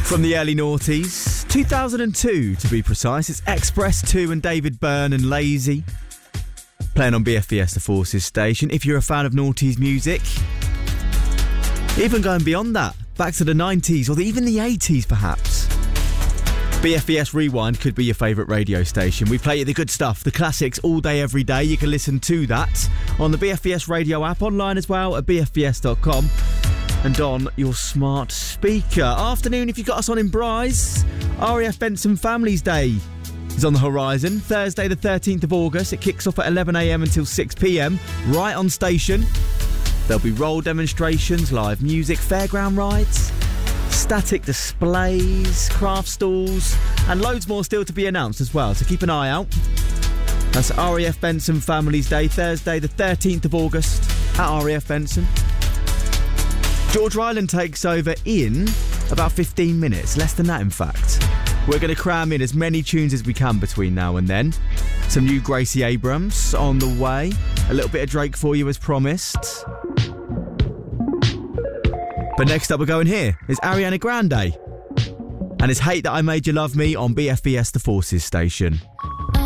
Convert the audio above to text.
From the early noughties, 2002 to be precise, it's Express 2 and David Byrne and Lazy. Playing on BFBS The Forces station. If you're a fan of noughties music, even going beyond that, back to the 90s or even the 80s perhaps. BFBS Rewind could be your favourite radio station. We play you the good stuff, the classics all day, every day. You can listen to that on the BFBS radio app, online as well at bfbs.com. and on your smart speaker. Afternoon, if you've got us on in Bryce, RAF Benson Families Day is on the horizon. Thursday the 13th of August. It kicks off at 11am until 6pm, right on station. There'll be roll demonstrations, live music, fairground rides, static displays, craft stalls, and loads more still to be announced as well, so keep an eye out. That's RAF Benson Families Day, Thursday the 13th of August at RAF Benson. George Ryland takes over in about 15 minutes, less than that in fact. We're going to cram in as many tunes as we can between now and then. Some new Gracie Abrams on the way. A little bit of Drake for you as promised. But next up we're going here is Ariana Grande and it's Hate That I Made You Love Me on BFBS The Forces station.